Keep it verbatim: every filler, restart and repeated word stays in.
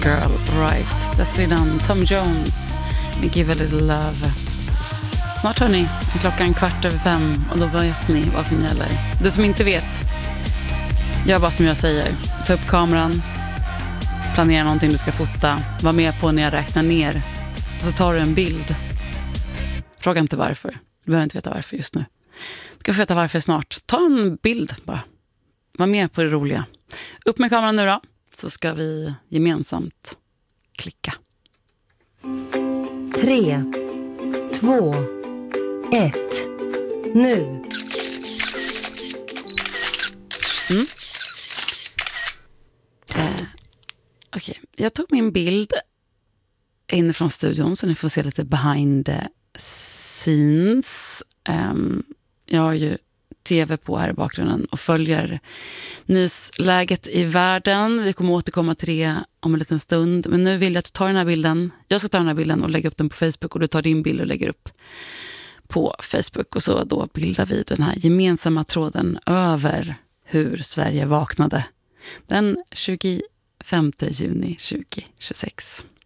Girl Right. Dessförinnan Tom Jones med Give a Little Love. Snart hörni, klockan kvart över fem och då vet ni vad som gäller. Du som inte vet, gör vad som jag säger. Ta upp kameran, planera någonting du ska fota, var med på när jag räknar ner och så tar du en bild. Fråga inte varför, du behöver inte veta varför just nu. Du ska få veta varför snart. Ta en bild bara, var med på det roliga. Upp med kameran nu då, så ska vi gemensamt klicka. Tre, två, ett, nu. Mm. Eh, Okej, okay. Jag tog min bild inifrån studion så ni får se lite behind the scenes. Um, jag har ju tv på här i bakgrunden och följer nyhetsläget i världen. Vi kommer återkomma till det om en liten stund. Men nu vill jag att du tar den här bilden. Jag ska ta den här bilden och lägga upp den på Facebook och du tar din bild och lägger upp på Facebook. Och så då bildar vi den här gemensamma tråden över hur Sverige vaknade den tjugofemte juni tjugohundratjugosex.